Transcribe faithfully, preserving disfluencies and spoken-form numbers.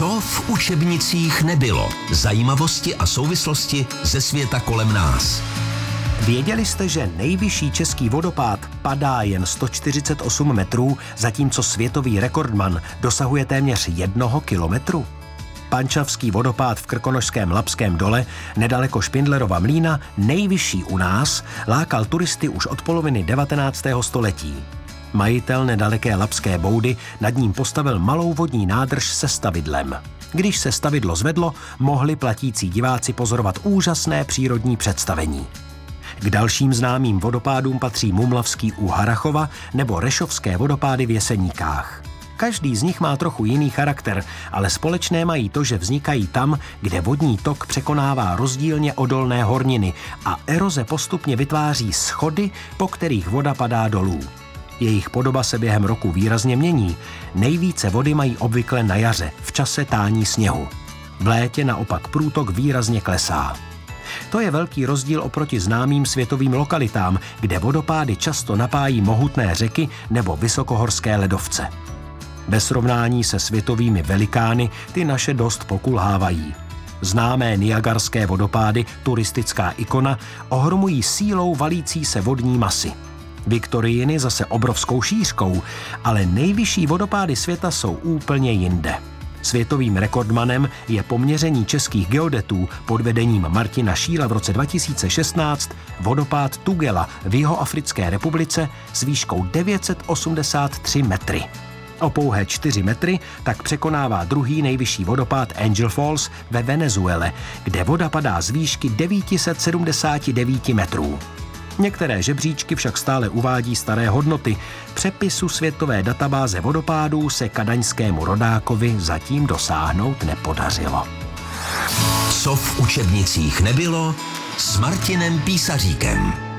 Co v učebnicích nebylo? Zajímavosti a souvislosti ze světa kolem nás. Věděli jste, že nejvyšší český vodopád padá jen sto čtyřicet osm metrů, zatímco světový rekordman dosahuje téměř jednoho kilometru? Pančavský vodopád v krkonošském Labském dole, nedaleko Špindlerova Mlýna, nejvyšší u nás, lákal turisty už od poloviny devatenáctého století. Majitel nedaleké Labské boudy nad ním postavil malou vodní nádrž se stavidlem. Když se stavidlo zvedlo, mohli platící diváci pozorovat úžasné přírodní představení. K dalším známým vodopádům patří Mumlavský u Harrachova nebo Rešovské vodopády v Jeseníkách. Každý z nich má trochu jiný charakter, ale společné mají to, že vznikají tam, kde vodní tok překonává rozdílně odolné horniny a eroze postupně vytváří schody, po kterých voda padá dolů. Jejich podoba se během roku výrazně mění. Nejvíce vody mají obvykle na jaře, v čase tání sněhu. V létě naopak průtok výrazně klesá. To je velký rozdíl oproti známým světovým lokalitám, kde vodopády často napájí mohutné řeky nebo vysokohorské ledovce. Ve srovnání se světovými velikány ty naše dost pokulhávají. Známé Niagarské vodopády, turistická ikona, ohromují sílou valící se vodní masy. Viktorijiny zase obrovskou šířkou, ale nejvyšší vodopády světa jsou úplně jinde. Světovým rekordmanem je po měření českých geodetů pod vedením Martina Šíla v roce dva tisíce šestnáct vodopád Tugela v Jihoafrické republice s výškou devět set osmdesát tři metry. O pouhé čtyři metry tak překonává druhý nejvyšší vodopád Angel Falls ve Venezuele, kde voda padá z výšky devět set sedmdesát devět metrů. Některé žebříčky však stále uvádí staré hodnoty. Přepisu světové databáze vodopádů se kadaňskému rodákovi zatím dosáhnout nepodařilo. Co v učebnicích nebylo s Martinem Písaříkem.